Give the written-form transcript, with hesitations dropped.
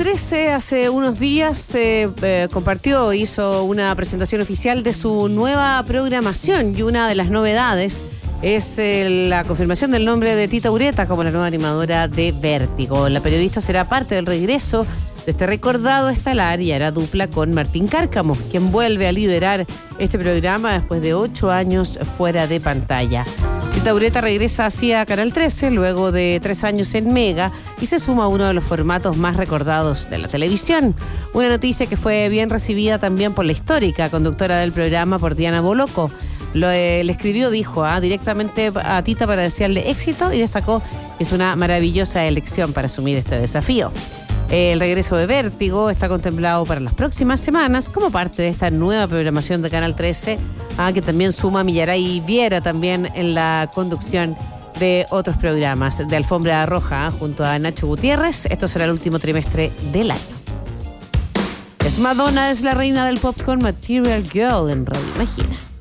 13 hace unos días hizo una presentación oficial de su nueva programación y una de las novedades es la confirmación del nombre de Tita Ureta como la nueva animadora de Vértigo. La periodista será parte del regreso de este recordado estelar y hará dupla con Martín Cárcamo, quien vuelve a liderar este programa después de 8 años fuera de pantalla. Tita Ureta regresa así a Canal 13 luego de 3 años en Mega y se suma a uno de los formatos más recordados de la televisión. Una noticia que fue bien recibida también por la histórica conductora del programa, por Diana Boloco. Le escribió, dijo, directamente a Tita para desearle éxito y destacó que es una maravillosa elección para asumir este desafío. El regreso de Vértigo está contemplado para las próximas semanas como parte de esta nueva programación de Canal 13, que también suma a Millaray Viera también en la conducción de otros programas de Alfombra Roja junto a Nacho Gutiérrez. Esto será el último trimestre del año. Madonna es la reina del pop con Material Girl en Radio Imagina.